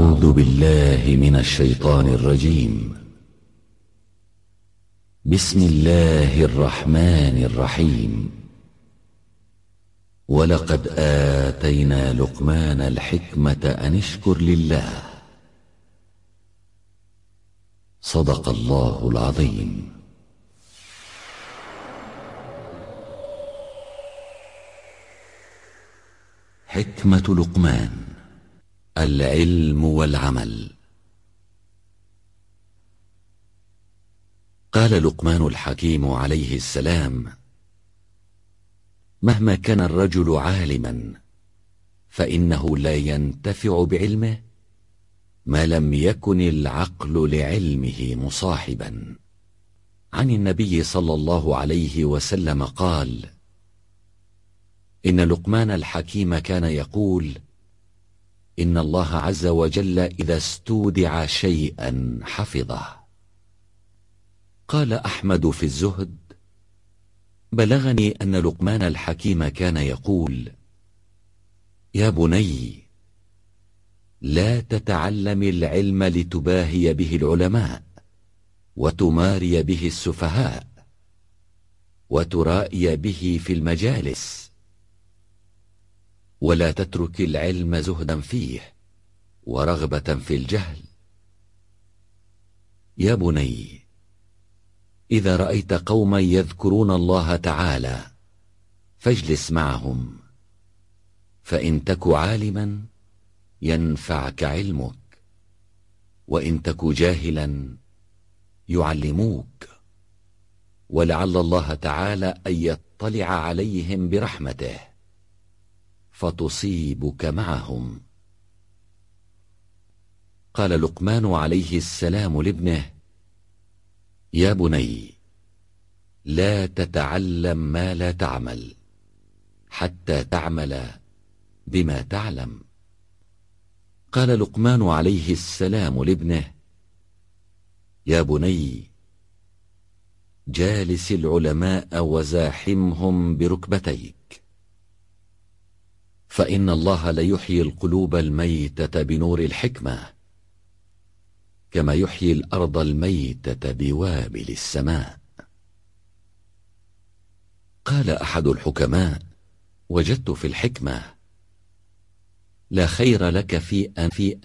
أعوذ بالله من الشيطان الرجيم. بسم الله الرحمن الرحيم. ولقد آتينا لقمان الحكمة أن اشكر لله. صدق الله العظيم. حكمة لقمان: العلم والعمل. قال لقمان الحكيم عليه السلام: مهما كان الرجل عالما فإنه لا ينتفع بعلمه ما لم يكن العقل لعلمه مصاحبا. عن النبي صلى الله عليه وسلم قال: إن لقمان الحكيم كان يقول: إن الله عز وجل إذا استودع شيئا حفظه. قال أحمد في الزهد: بلغني أن لقمان الحكيم كان يقول: يا بني، لا تتعلم العلم لتباهي به العلماء وتماري به السفهاء وترائي به في المجالس، ولا تترك العلم زهدا فيه ورغبة في الجهل. يا بني، إذا رأيت قوما يذكرون الله تعالى فاجلس معهم، فإن تك عالما ينفعك علمك، وإن تك جاهلا يعلموك، ولعل الله تعالى أن يطلع عليهم برحمته فتصيبك معهم. قال لقمان عليه السلام لابنه: يا بني، لا تتعلم ما لا تعمل حتى تعمل بما تعلم. قال لقمان عليه السلام لابنه: يا بني، جالس العلماء وزاحمهم بركبتيك، فإن الله ليحيي القلوب الميتة بنور الحكمة كما يحيي الأرض الميتة بوابل السماء. قال أحد الحكماء: وجدت في الحكمة: لا خير لك في أن